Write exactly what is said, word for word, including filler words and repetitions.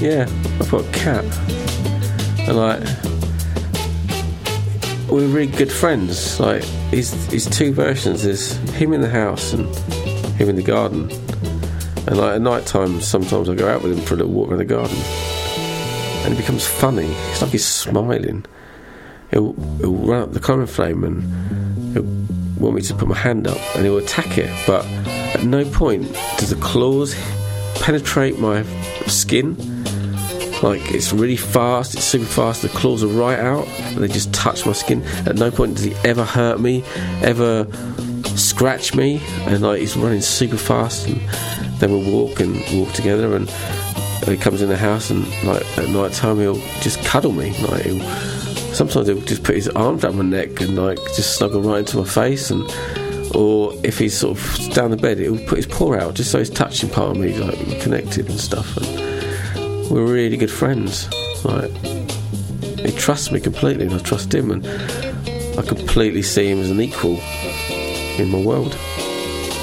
Yeah, I've got a cat. And like, we're really good friends. Like, he's, he's two versions. There's him in the house and him in the garden. And like at night time, sometimes I go out with him for a little walk around the garden. And it becomes funny. It's like he's smiling. He'll, he'll run up the common flame and he'll want me to put my hand up and he'll attack it. But at no point does the claws penetrate my skin. Like, it's really fast, it's super fast, the claws are right out, and they just touch my skin. At no point does he ever hurt me, ever scratch me, and like, he's running super fast, and then we'll walk and walk together, and he comes in the house, and like, at night time he'll just cuddle me. Like, he'll, sometimes he'll just put his arm down my neck and like, just snuggle right into my face, and or if he's sort of down the bed, he'll put his paw out, just so he's touching part of me, like, we're connected and stuff, and we're really good friends. Like, he trusts me completely and I trust him, and I completely see him as an equal in my world.